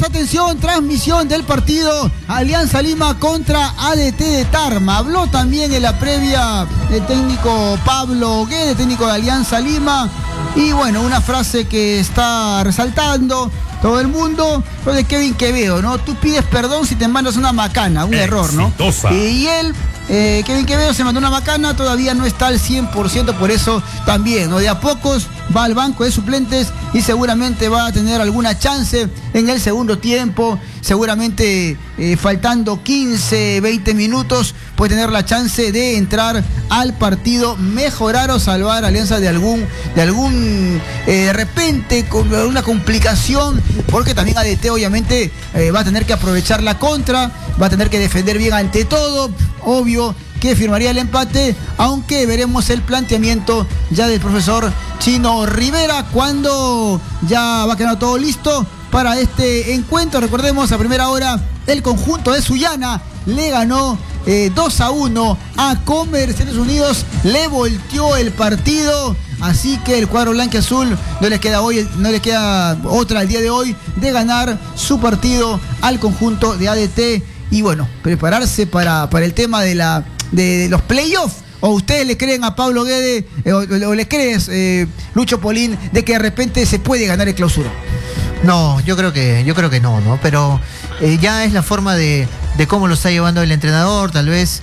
atención, transmisión del partido Alianza Lima contra ADT de Tarma. Habló también en la previa el técnico Pablo Guede, técnico de Alianza Lima. Y bueno, una frase que está resaltando todo el mundo, lo de Kevin Quevedo, ¿no? Tú pides perdón si te mandas una macana, un error, ¿no? Y él, Kevin Quevedo, se mandó una macana, todavía no está al 100%, por eso también, ¿no? De a pocos va al banco de suplentes y seguramente va a tener alguna chance en el segundo tiempo, seguramente faltando 15, 20 minutos, puede tener la chance de entrar al partido, mejorar o salvar a Alianza de algún de repente con una complicación, porque también ADT obviamente va a tener que aprovechar la contra, va a tener que defender bien ante todo, obvio que firmaría el empate, aunque veremos el planteamiento ya del profesor Chino Rivera cuando ya va quedando todo listo para este encuentro. Recordemos, a primera hora el conjunto de Sullana le ganó 2-1 a Comerciales Unidos, le volteó el partido, así que el cuadro blanquiazul no les queda otra el día de hoy de ganar su partido al conjunto de ADT y bueno, prepararse para el tema de los playoffs. ¿O ustedes le creen a Pablo Guede o le crees, Lucho Polín, de que de repente se puede ganar el Clausura? No, yo creo que no, pero ya es la forma de cómo lo está llevando el entrenador, tal vez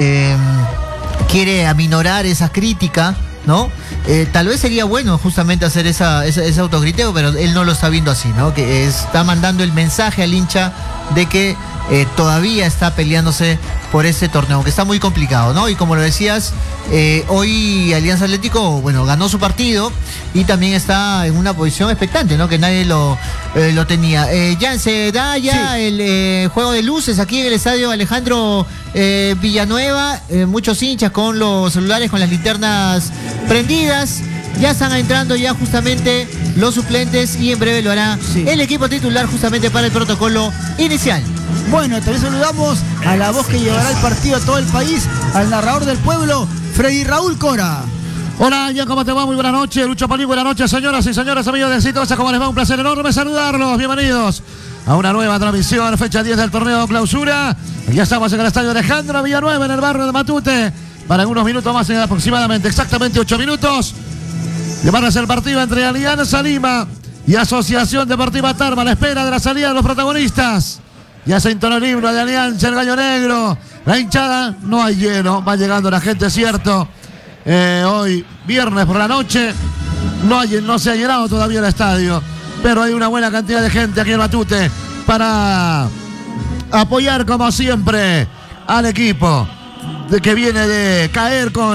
quiere aminorar esa crítica, ¿no? Tal vez sería bueno justamente hacer ese autocriteo, pero él no lo está viendo así, ¿no? Que está mandando el mensaje al hincha de que todavía está peleándose por ese torneo, que está muy complicado, ¿no? Y como lo decías, hoy Alianza Atlético, bueno, ganó su partido y también está en una posición expectante, ¿no? Que nadie lo tenía. Ya se da el juego de luces aquí en el estadio Alejandro Villanueva, muchos hinchas con los celulares, con las linternas prendidas. Ya están entrando ya justamente los suplentes y en breve lo hará el equipo titular justamente para el protocolo inicial. Bueno, también saludamos a la voz que llevará el partido a todo el país, al narrador del pueblo, Freddy Raúl Cora. Hola, ya, ¿cómo te va? Muy buenas noches, Lucho Polín, buenas noches, señoras y señores, amigos de Exitosa, ¿cómo les va? Un placer enorme saludarlos, bienvenidos a una nueva transmisión, fecha 10 del torneo Clausura. Ya estamos en el estadio Alejandro Villanueva, en el barrio de Matute, para unos minutos más, en aproximadamente, exactamente 8 minutos. Llevarles el partido entre Alianza Lima y Asociación Deportiva Tarma, a la espera de la salida de los protagonistas. Ya se entonó el himno de Alianza, el Gallo Negro. La hinchada, no hay lleno, va llegando la gente, cierto. Hoy, viernes por la noche, no se ha llenado todavía el estadio, pero hay una buena cantidad de gente aquí en Matute para apoyar, como siempre, al equipo que viene de caer con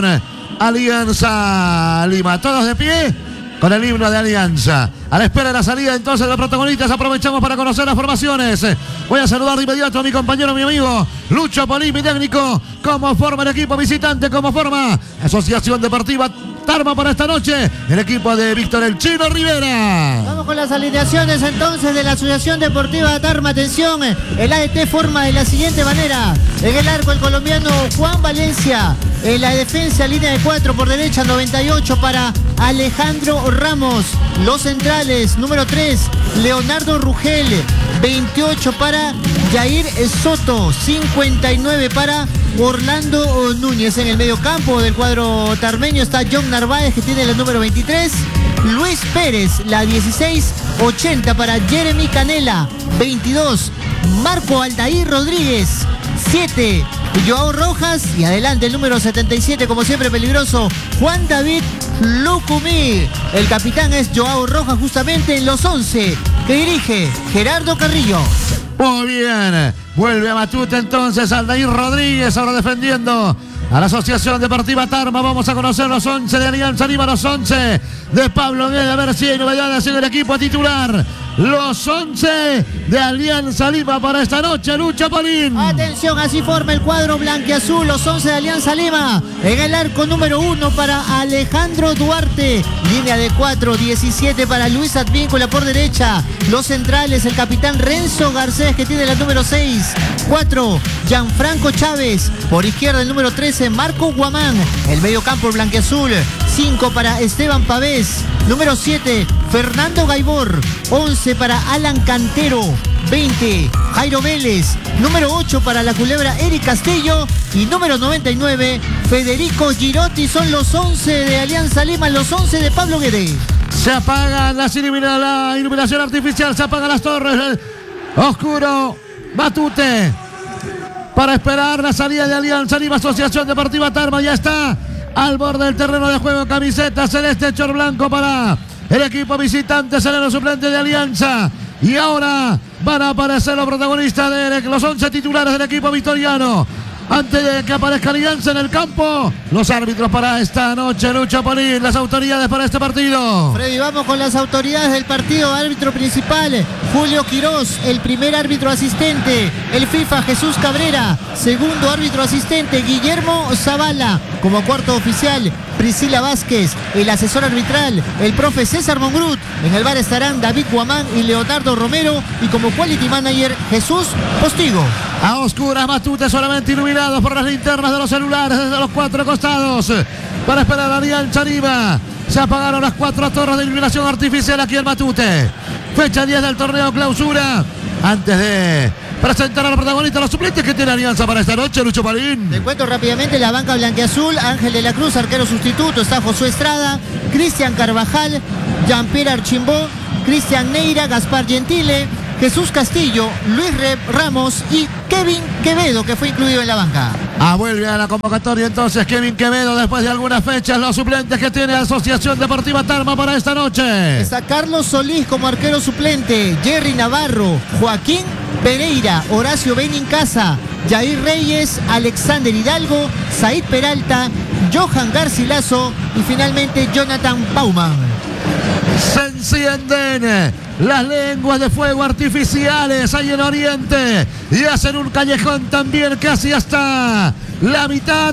Alianza Lima. Todos de pie con el himno de Alianza. A la espera de la salida entonces de los protagonistas, aprovechamos para conocer las formaciones. Voy a saludar de inmediato a mi compañero, mi amigo Lucho Polín, mi técnico. ¿Cómo forma el equipo visitante? ¿Cómo forma Asociación Deportiva Tarma para esta noche? El equipo de Víctor el Chino Rivera. Vamos con las alineaciones entonces de la Asociación Deportiva Tarma. Atención, el ADT forma de la siguiente manera. En el arco el colombiano Juan Valencia. En la defensa, línea de 4 por derecha, 98 para Alejandro Ramos. Los centrales, número 3, Leonardo Rugel. 28 para Jair Soto. 59 para Orlando Núñez. En el medio campo del cuadro tarmeño está John Narváez, que tiene la número 23. Luis Pérez, la 16. 80 para Jeremy Canela. 22, Marco Aldair Rodríguez. 7, Joao Rojas. Y adelante el número 77, como siempre peligroso, Juan David Lucumí. El capitán es Joao Rojas, justamente en los 11 que dirige Gerardo Carrillo. Muy bien, vuelve a Matute entonces Aldair Rodríguez, ahora defendiendo a la Asociación Deportiva Tarma. Vamos a conocer los 11 de Alianza Lima, los 11 de Pablo Guede, a ver si hay novedades en el equipo titular. Los 11 de Alianza Lima para esta noche, Lucho Polín. Atención, así forma el cuadro blanquiazul, los 11 de Alianza Lima. En el arco número 1 para Alejandro Duarte. Línea de 4, 17 para Luis Advíncula por derecha. Los centrales, el capitán Renzo Garcés, que tiene la número 6. 4, Gianfranco Chávez. Por izquierda el número 13, Marco Guamán. El medio campo blanquiazul. 5 para Esteban Pavés. Número 7, Fernando Gaibor. 11 para Alan Cantero. 20, Jairo Vélez. Número 8 para la culebra, Eric Castillo. Y número 99, Federico Girotti. Son los 11 de Alianza Lima, los 11 de Pablo Guede. Se apagan la iluminación artificial, se apagan las torres. Oscuro, Matute. Para esperar la salida de Alianza Lima, Asociación Deportiva Tarma. Ya está al borde del terreno de juego. Camiseta celeste, chor blanco para el equipo visitante. Será los suplentes de Alianza. Y ahora van a aparecer los protagonistas de los 11 titulares del equipo victoriano. Antes de que aparezca Alianza en el campo, los árbitros para esta noche, Lucho Polín, las autoridades para este partido. Freddy, vamos con las autoridades del partido. Árbitro principal, Julio Quirós. El primer árbitro asistente, el FIFA, Jesús Cabrera. Segundo árbitro asistente, Guillermo Zavala. Como cuarto oficial, Priscila Vázquez. El asesor arbitral, el profe César Mongrut. En el bar estarán David Guamán y Leonardo Romero. Y como quality manager, Jesús Postigo. A oscuras, Matute solamente iluminados por las linternas de los celulares desde los 4 costados. Para esperar a Alianza Lima. Se apagaron las 4 torres de iluminación artificial aquí en Matute. Fecha 10 del torneo clausura. Antes de presentar a los protagonistas, los suplentes que tiene Alianza para esta noche, Lucho Palín. Te cuento rápidamente la banca blanquiazul. Ángel de la Cruz, arquero sustituto. Está Josué Estrada, Cristian Carvajal, Jean-Pierre Archimbó, Cristian Neira, Gaspar Gentile, Jesús Castillo, Luis Ramos y Kevin Quevedo, que fue incluido en la banca. Vuelve a la convocatoria entonces Kevin Quevedo después de algunas fechas. Los suplentes que tiene Asociación Deportiva Tarma para esta noche. Está Carlos Solís como arquero suplente, Jerry Navarro, Joaquín Pereira, Horacio Benincasa, Jair Reyes, Alexander Hidalgo, Said Peralta, Johan Garcilaso y finalmente Jonathan Bauman. Se encienden las lenguas de fuego artificiales ahí en Oriente y hacen un callejón también casi hasta la mitad,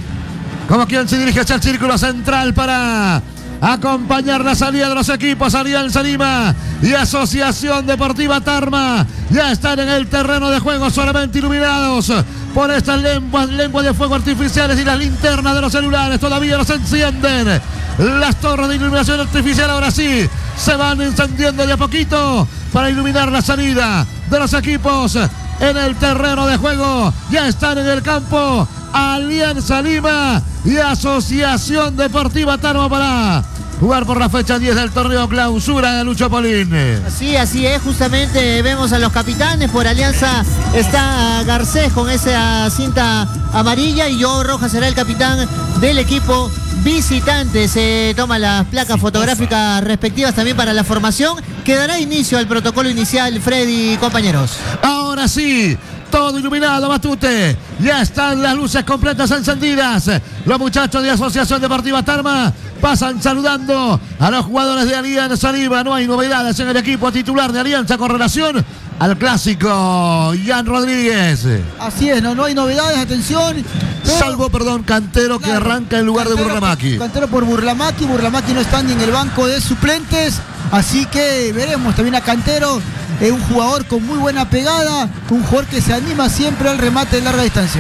como quien se dirige hacia el círculo central para acompañar la salida de los equipos. Alianza Lima y Asociación Deportiva Tarma ya están en el terreno de juego, solamente iluminados por estas lenguas de fuego artificiales y las linternas de los celulares. Todavía no se encienden las torres de iluminación artificial. Ahora sí se van encendiendo de a poquito para iluminar la salida de los equipos en el terreno de juego. Ya están en el campo Alianza Lima y Asociación Deportiva Tarma para jugar por la fecha 10 del torneo clausura de Lucho Polín. Sí, así es, justamente vemos a los capitanes. Por Alianza está Garcés con esa cinta amarilla y Joe Rojas será el capitán del equipo visitante. Se toman las placas fotográficas respectivas también para la formación. Quedará inicio al protocolo inicial, Freddy y compañeros. Ahora sí, todo iluminado, Matute. Ya están las luces completas encendidas. Los muchachos de Asociación Deportiva Tarma pasan saludando a los jugadores de Alianza Lima. No hay novedades en el equipo titular de Alianza con relación al clásico Jan Rodríguez. Así es, no hay novedades, atención. Salvo, Cantero, claro, que arranca en lugar de Burlamaqui. Cantero por Burlamaqui no está ni en el banco de suplentes. Así que veremos también a Cantero, un jugador con muy buena pegada, un jugador que se anima siempre al remate de larga distancia.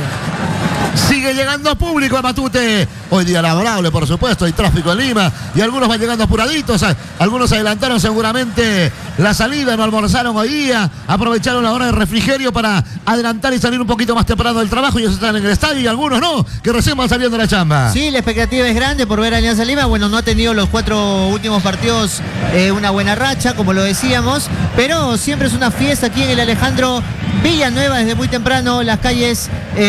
Sigue llegando público a Matute. Hoy día laborable, por supuesto, hay tráfico en Lima y algunos van llegando apuraditos. Algunos adelantaron seguramente la salida, no almorzaron hoy día, aprovecharon la hora de refrigerio para adelantar y salir un poquito más temprano del trabajo. Ellos están en el estadio y algunos no, que recién van saliendo de la chamba. Sí, la expectativa es grande por ver a Alianza Lima. Bueno, no ha tenido los 4 últimos partidos una buena racha, como lo decíamos, pero siempre es una fiesta aquí en el Alejandro Villanueva desde muy temprano. Las calles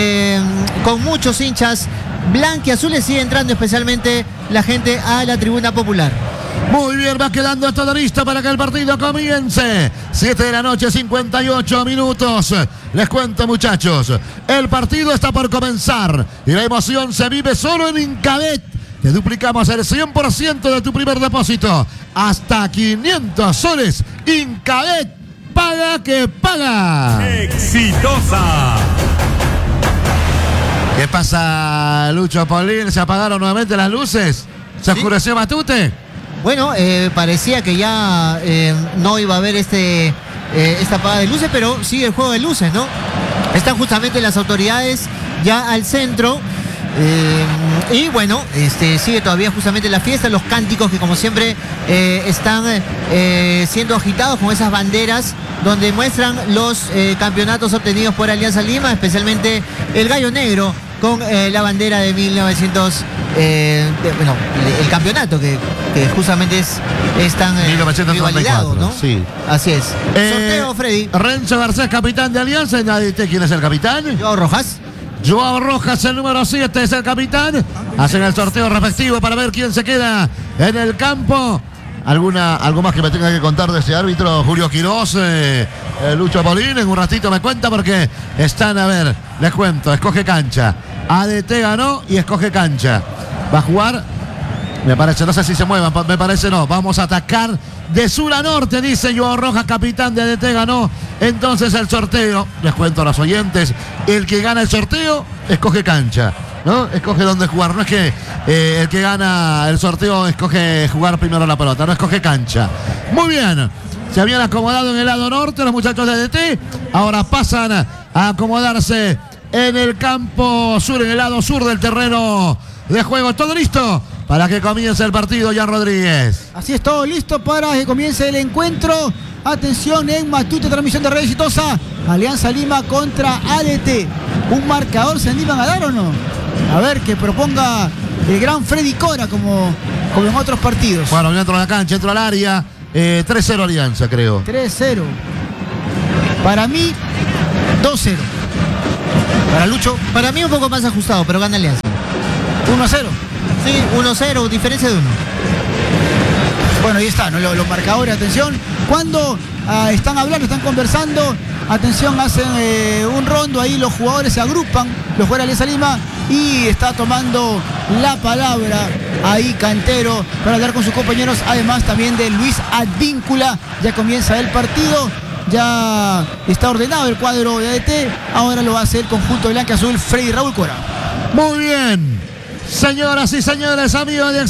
con muchos hinchas blanquiazules, sigue entrando especialmente la gente a la tribuna popular. Muy bien, va quedando todo listo para que el partido comience. 7 de la noche, 58 minutos. Les cuento, muchachos, el partido está por comenzar y la emoción se vive solo en Incabet. Te duplicamos el 100% de tu primer depósito. Hasta 500 soles. Incabet, paga que paga. Exitosa. ¿Qué pasa, Lucho Polín? ¿Se apagaron nuevamente las luces? ¿Se oscureció Matute? Bueno, parecía que ya no iba a haber esta apagada de luces, pero sigue el juego de luces, ¿no? Están justamente las autoridades ya al centro Y bueno, sigue todavía justamente la fiesta, los cánticos que como siempre están siendo agitados con esas banderas donde muestran los campeonatos obtenidos por Alianza Lima, especialmente el Gallo Negro con la bandera de 1900, el campeonato que justamente es tan 1994, ¿no? sí. Así es. Sorteo, Freddy. Renzo Garcés, capitán de Alianza. ¿En ADT quién es el capitán? Joao Rojas. Joao Rojas, el número 7, es el capitán. Hacen el sorteo respectivo para ver quién se queda en el campo. ¿Algo más que me tenga que contar de ese árbitro? Julio Quirós, Lucho Polín, en un ratito me cuenta porque están, a ver, les cuento, escoge cancha. ADT ganó y escoge cancha. Va a jugar, me parece, no sé si se muevan, me parece no. Vamos a atacar de sur a norte, dice Joao Rojas, capitán de ADT, ganó. Entonces el sorteo, les cuento a los oyentes, el que gana el sorteo, escoge cancha, ¿no? Escoge dónde jugar, no es que el que gana el sorteo escoge jugar primero la pelota, no, escoge cancha. Muy bien, se habían acomodado en el lado norte los muchachos de ADT, ahora pasan a acomodarse en el campo sur, en el lado sur del terreno de juego. ¿Todo listo para que comience el partido, Jan Rodríguez? Así es, todo listo para que comience el encuentro. Atención en Matute, transmisión de Red Exitosa. Alianza Lima contra ADT. ¿Un marcador se animan a dar o no? A ver, que proponga el gran Freddy Cora como en otros partidos. Bueno, yo entro a la cancha, entro al área. 3-0 Alianza, creo. 3-0. Para mí, 2-0. Para Lucho, Para mí un poco más ajustado, pero gana Alianza. 1-0. Sí, 1-0, diferencia de 1. Bueno, ahí está, ¿no? Los marcadores, atención. Cuando están hablando, están conversando, atención, hacen un rondo, ahí los jugadores se agrupan, los jugadores de Alianza Lima, y está tomando la palabra ahí Cantero para hablar con sus compañeros, además también de Luis Advíncula. Ya comienza el partido, ya está ordenado el cuadro de ADT, ahora lo va a hacer el conjunto blanca azul, Freddy Raúl Cora. Muy bien, señoras y señores, amigos de